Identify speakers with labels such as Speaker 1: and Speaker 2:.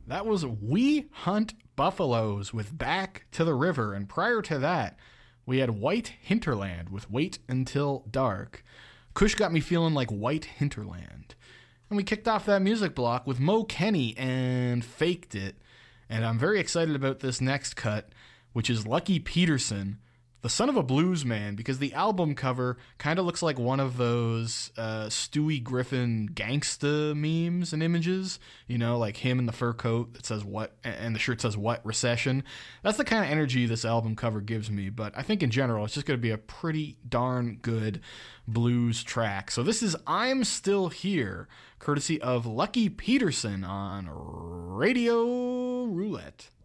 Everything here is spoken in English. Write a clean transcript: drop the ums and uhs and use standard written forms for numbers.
Speaker 1: That was We Hunt Buffaloes with Back to the River. And prior to that, we had White Hinterland with Wait Until Dark. Kush got me feeling like White Hinterland. And we kicked off that music block with Mo Kenny and Faked It. And I'm very excited about this next cut, which is Lucky Peterson, the son of a blues man, because the album cover kind of looks like one of those Stewie Griffin gangsta memes and images, you know, like him in the fur coat that says what, and the shirt says what, recession. That's the kind of energy this album cover gives me, but I think in general it's just going to be a pretty darn good blues track. So this is I'm Still Here, courtesy of Lucky Peterson on Radio Roulette.